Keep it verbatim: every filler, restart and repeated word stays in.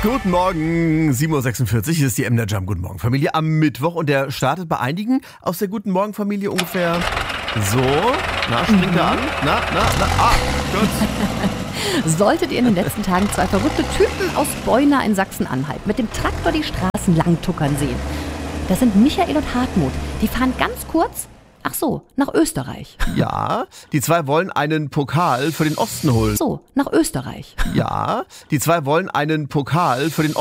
Guten Morgen, sieben Uhr sechsundvierzig, hier ist die Emder Jam. Guten Morgen, Familie, am Mittwoch. Und der startet bei einigen aus der Guten Morgen Familie ungefähr so. Na, springt er an? Na, na, na, ah, gut. Solltet ihr in den letzten Tagen zwei verrückte Typen aus Beuna in Sachsen-Anhalt mit dem Traktor die Straßen langtuckern sehen. Das sind Michael und Hartmut. Die fahren ganz kurz, ach so, nach Österreich. Ja, die zwei wollen einen Pokal für den Osten holen. So, nach Österreich. Ja, die zwei wollen einen Pokal für den